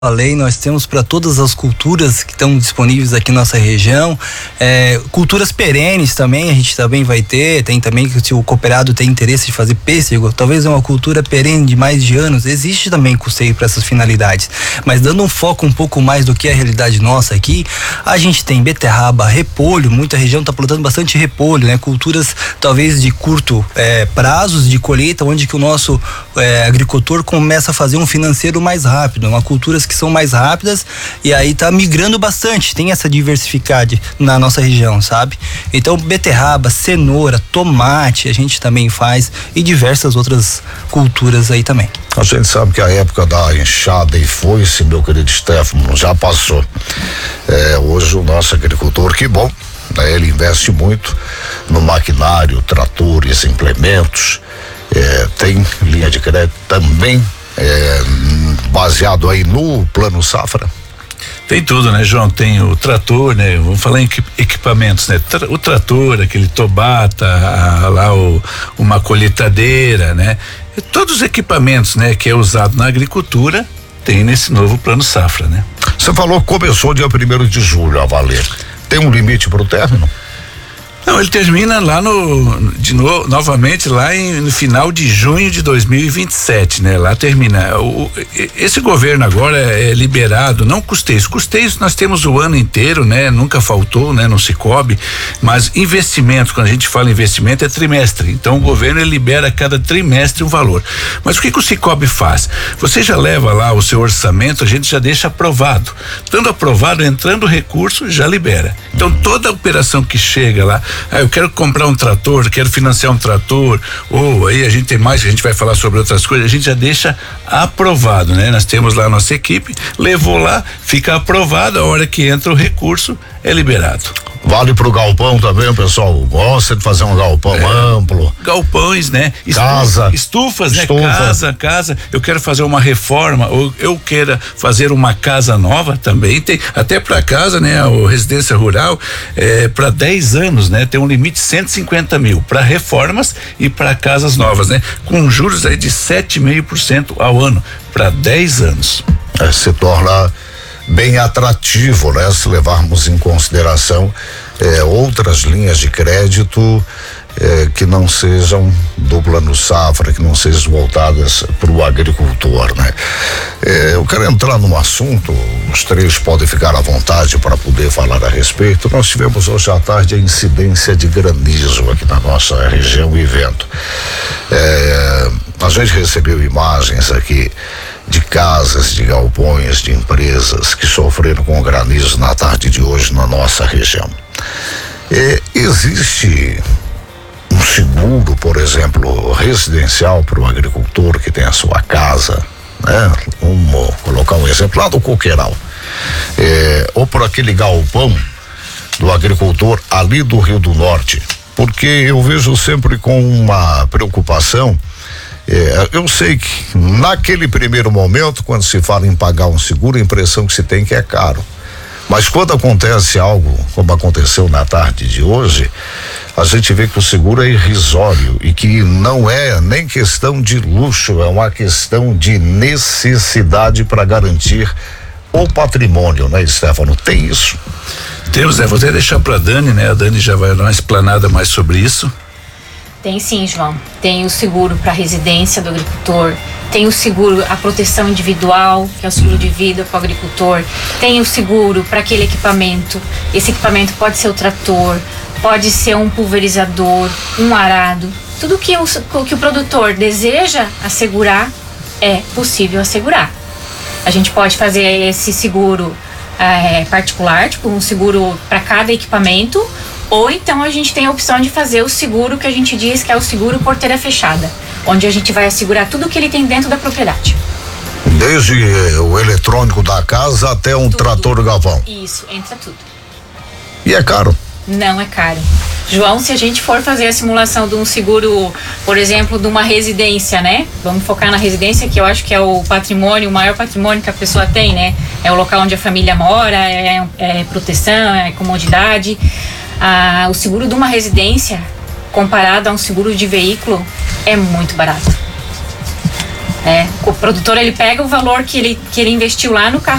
Falei, nós temos para todas as culturas que estão disponíveis aqui na nossa região, culturas perenes também, a gente também vai ter, tem também que se o cooperado tem interesse de fazer pêssego, talvez é uma cultura perene de mais de anos, existe também custeio para essas finalidades, mas dando um foco um pouco mais do que a realidade nossa aqui, a gente tem beterraba, repolho, muita região está plantando bastante repolho, né? Culturas talvez de curto prazos de colheita, onde que o nosso agricultor começa a fazer um financeiro mais rápido, uma culturas que são mais rápidas e aí tá migrando bastante, tem essa diversidade na nossa região, sabe? Então beterraba, cenoura, tomate a gente também faz e diversas outras culturas aí também. A gente sabe que a época da enxada e foice, meu querido Stefano, já passou. Hoje o nosso agricultor, que bom, né, ele investe muito no maquinário, tratores, implementos, tem linha de crédito também, baseado aí no Plano Safra. Tem tudo, né, João? Tem o trator, né? Vamos falar em equipamentos, né? O trator, aquele tobata, uma colheitadeira, né? Todos os equipamentos, né, que é usado na agricultura, tem nesse novo Plano Safra, né? Você falou que começou dia 1º de julho a valer. Tem um limite para o término? Não, ele termina lá novamente lá no final de junho de 2027, né? Lá termina. Esse governo agora é liberado, não custeios. Custeios nós temos o ano inteiro, né? Nunca faltou, né? No Sicob, mas investimentos, quando a gente fala investimento é trimestre. Então o governo ele libera a cada trimestre um valor. Mas o que o Sicob faz? Você já leva lá o seu orçamento, a gente já deixa aprovado. Estando aprovado, entrando o recurso, já libera. Então toda a operação que chega lá, eu quero comprar um trator, quero financiar um trator, ou aí a gente tem mais, a gente vai falar sobre outras coisas, a gente já deixa aprovado, né? Nós temos lá a nossa equipe, levou lá, fica aprovado, a hora que entra o recurso é liberado. Vale pro galpão também, o pessoal gosta de fazer um galpão amplo. Galpões, né? Estufas, né? Casa. Eu quero fazer uma reforma, ou eu quero fazer uma casa nova também, tem, até pra casa, né? A residência rural, pra 10 anos, né? Tem um limite de 150 mil para reformas e para casas novas, né? Com juros aí de 7,5% ao ano, para 10 anos. Se torna bem atrativo, né? Se levarmos em consideração outras linhas de crédito que não sejam do Plano Safra, que não sejam voltadas para o agricultor, né? Eu quero entrar num assunto, os três podem ficar à vontade para poder falar a respeito. Nós tivemos hoje à tarde a incidência de granizo aqui na nossa região e vento. A gente recebeu imagens aqui de casas, de galpões, de empresas que sofreram com granizo na tarde de hoje na nossa região. Existe um seguro, por exemplo, residencial para o agricultor que tem a sua casa, né? Vamos colocar um exemplo lá do Coqueiral, ou por aquele galpão do agricultor ali do Rio do Norte, porque eu vejo sempre com uma preocupação. Eu sei que naquele primeiro momento, quando se fala em pagar um seguro, a impressão que se tem que é caro. Mas quando acontece algo, como aconteceu na tarde de hoje, a gente vê que o seguro é irrisório e que não é nem questão de luxo, é uma questão de necessidade para garantir o patrimônio, né, Stefano? Tem isso? Temos, vou até deixar para a Dani, né? A Dani já vai dar uma explanada mais sobre isso. Tem sim, João. Tem o seguro para residência do agricultor, tem o seguro, a proteção individual, que é o seguro de vida para o agricultor, tem o seguro para aquele equipamento. Esse equipamento pode ser o trator, pode ser um pulverizador, um arado. Tudo que o produtor deseja assegurar, é possível assegurar. A gente pode fazer esse seguro particular, tipo um seguro para cada equipamento, ou então a gente tem a opção de fazer o seguro que a gente diz que é o seguro porteira fechada, onde a gente vai assegurar tudo que ele tem dentro da propriedade. Desde o eletrônico da casa até um trator do galpão. Isso, entra tudo. E é caro? Não é caro. João, se a gente for fazer a simulação de um seguro, por exemplo, de uma residência, né? Vamos focar na residência, que eu acho que é o patrimônio, o maior patrimônio que a pessoa tem, né? É o local onde a família mora, é proteção, é comodidade. O seguro de uma residência, comparado a um seguro de veículo, é muito barato. O produtor, ele pega o valor que ele investiu lá no carro